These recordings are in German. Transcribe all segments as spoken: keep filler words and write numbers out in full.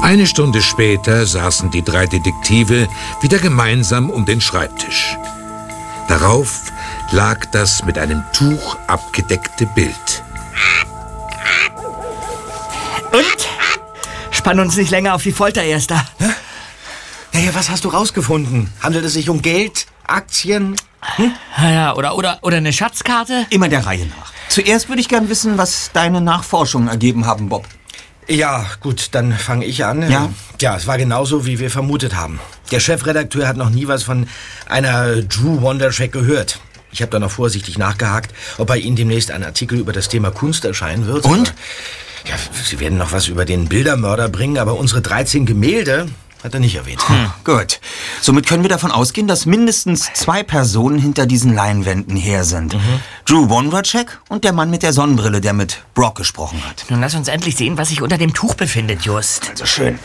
Eine Stunde später saßen die drei Detektive wieder gemeinsam um den Schreibtisch. Darauf lag das mit einem Tuch abgedeckte Bild. Und? Spann uns nicht länger auf die Folter, Erster. Hä? Naja, was hast du rausgefunden? Handelt es sich um Geld, Aktien? Hm? Ja, oder, oder, oder eine Schatzkarte? Immer der Reihe nach. Zuerst würde ich gern wissen, was deine Nachforschungen ergeben haben, Bob. Ja, gut, dann fange ich an. Ja? Ja, es war genauso, wie wir vermutet haben. Der Chefredakteur hat noch nie was von einer Drew Wonderscheck gehört. Ich habe da noch vorsichtig nachgehakt, ob bei Ihnen demnächst ein Artikel über das Thema Kunst erscheinen wird. Und? Aber, ja, Sie werden noch was über den Bildermörder bringen, aber unsere dreizehn Gemälde hat er nicht erwähnt. Hm, gut. Somit können wir davon ausgehen, dass mindestens zwei Personen hinter diesen Leinwänden her sind. Mhm. Drew Wondratschek und der Mann mit der Sonnenbrille, der mit Brock gesprochen hat. Nun lass uns endlich sehen, was sich unter dem Tuch befindet, Just. Also schön.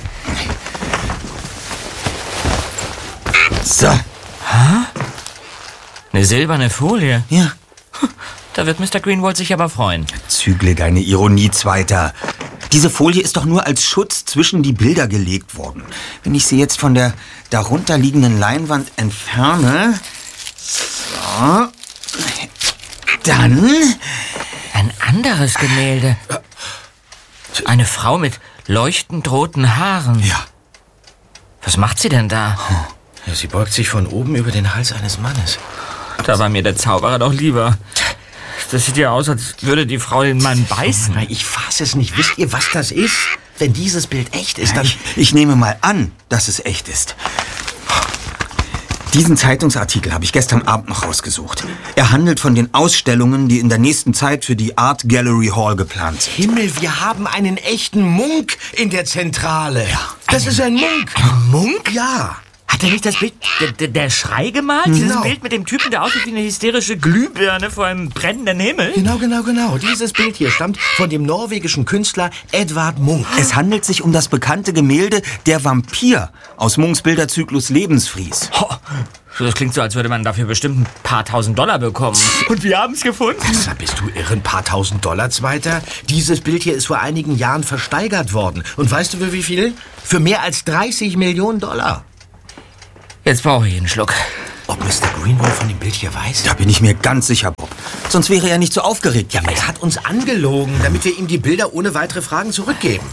So. Hä? Eine silberne Folie? Ja. Da wird Mister Greenwald sich aber freuen. Zügle deine Ironie, Zweiter. Diese Folie ist doch nur als Schutz zwischen die Bilder gelegt worden. Wenn ich sie jetzt von der darunter liegenden Leinwand entferne... So... Dann... Ein anderes Gemälde. Eine Frau mit leuchtend roten Haaren. Ja. Was macht sie denn da? Ja, sie beugt sich von oben über den Hals eines Mannes. Da war mir der Zauberer doch lieber. Das sieht ja aus, als würde die Frau den Mann beißen. Na, ich fass es nicht. Wisst ihr, was das ist? Wenn dieses Bild echt ist, dann... Ich, ich nehme mal an, dass es echt ist. Diesen Zeitungsartikel habe ich gestern Abend noch rausgesucht. Er handelt von den Ausstellungen, die in der nächsten Zeit für die Art Gallery Hall geplant sind. Himmel, wir haben einen echten Munk in der Zentrale. Ja. Das ist ein Munk. Ein Munk? Ja. Hat er nicht das Bild, der, der, der Schrei gemalt? Genau. Dieses Bild mit dem Typen, der aussieht wie eine hysterische Glühbirne vor einem brennenden Himmel? Genau, genau, genau. Dieses Bild hier stammt von dem norwegischen Künstler Edvard Munch. Es handelt sich um das bekannte Gemälde Der Vampir aus Munchs Bilderzyklus Lebensfries. Oh, das klingt so, als würde man dafür bestimmt ein paar tausend Dollar bekommen. Und wir haben es gefunden. Also, bist du irre? Ein paar tausend Dollar, Zweiter? Dieses Bild hier ist vor einigen Jahren versteigert worden. Und weißt du für wie viel? Für mehr als dreißig Millionen Dollar. Jetzt brauche ich einen Schluck. Ob Mister Greenwald von dem Bild hier weiß? Da bin ich mir ganz sicher, Bob. Sonst wäre er nicht so aufgeregt. Ja, aber er hat uns angelogen, damit wir ihm die Bilder ohne weitere Fragen zurückgeben.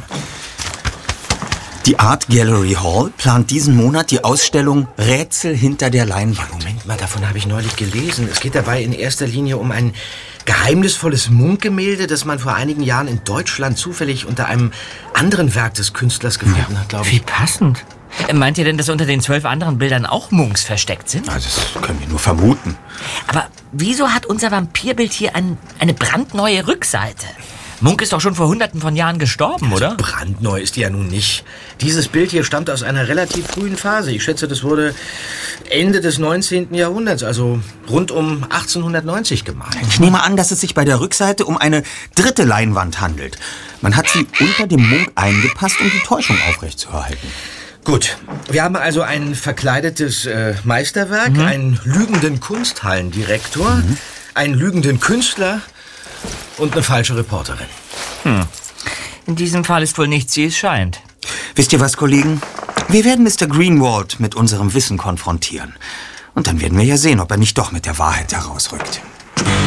Die Art Gallery Hall plant diesen Monat die Ausstellung Rätsel hinter der Leinwand. Moment mal, davon habe ich neulich gelesen. Es geht dabei in erster Linie um ein geheimnisvolles Munch-Gemälde, das man vor einigen Jahren in Deutschland zufällig unter einem anderen Werk des Künstlers gefunden ja. hat, glaube ich. Wie passend. Meint ihr denn, dass unter den zwölf anderen Bildern auch Munchs versteckt sind? Ja, das können wir nur vermuten. Aber wieso hat unser Vampirbild hier ein, eine brandneue Rückseite? Munch ist doch schon vor hunderten von Jahren gestorben, oder? Also brandneu ist die ja nun nicht. Dieses Bild hier stammt aus einer relativ frühen Phase. Ich schätze, das wurde Ende des neunzehnten Jahrhunderts, also rund um achtzehnhundertneunzig gemalt. Ich nehme an, dass es sich bei der Rückseite um eine dritte Leinwand handelt. Man hat sie unter dem Munch eingepasst, um die Täuschung aufrechtzuerhalten. Gut, wir haben also ein verkleidetes äh, Meisterwerk, mhm. einen lügenden Kunsthallendirektor, mhm. einen lügenden Künstler und eine falsche Reporterin. Hm. In diesem Fall ist wohl nichts, wie es scheint. Wisst ihr was, Kollegen? Wir werden Mister Greenwald mit unserem Wissen konfrontieren. Und dann werden wir ja sehen, ob er nicht doch mit der Wahrheit herausrückt.